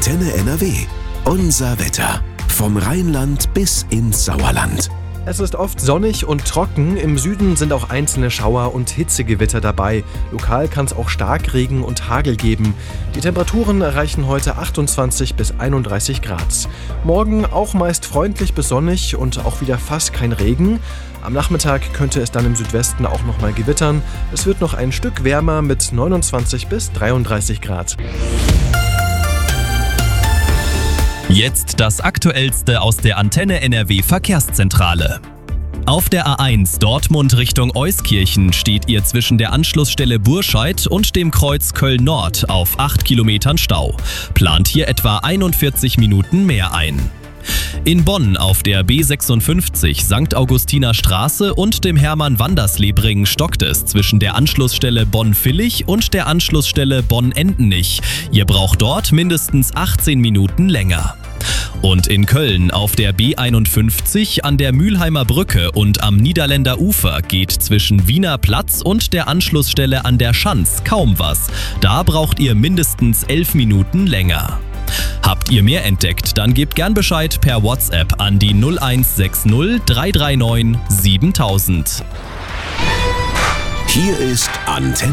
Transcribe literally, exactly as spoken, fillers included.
Antenne N R W. Unser Wetter. Vom Rheinland bis ins Sauerland. Es ist oft sonnig und trocken. Im Süden sind auch einzelne Schauer und Hitzegewitter dabei. Lokal kann es auch Starkregen und Hagel geben. Die Temperaturen erreichen heute achtundzwanzig bis einunddreißig Grad. Morgen auch meist freundlich bis sonnig und auch wieder fast kein Regen. Am Nachmittag könnte es dann im Südwesten auch noch mal gewittern. Es wird noch ein Stück wärmer mit neunundzwanzig bis dreiunddreißig Grad. Jetzt das Aktuellste aus der Antenne N R W Verkehrszentrale. Auf der A eins Dortmund Richtung Euskirchen steht ihr zwischen der Anschlussstelle Burscheid und dem Kreuz Köln-Nord auf acht Kilometern Stau. Plant hier etwa einundvierzig Minuten mehr ein. In Bonn auf der B sechsundfünfzig Sankt Augustiner Straße und dem Hermann-Wanderslebring stockt es zwischen der Anschlussstelle Bonn-Villig und der Anschlussstelle Bonn-Endenich. Ihr braucht dort mindestens achtzehn Minuten länger. Und in Köln auf der B einundfünfzig an der Mülheimer Brücke und am Niederländer Ufer geht zwischen Wiener Platz und der Anschlussstelle an der Schanz kaum was. Da braucht ihr mindestens elf Minuten länger. Habt ihr mehr entdeckt, dann gebt gern Bescheid per WhatsApp an die null eins sechs null drei drei neun siebentausend. Hier ist Antenne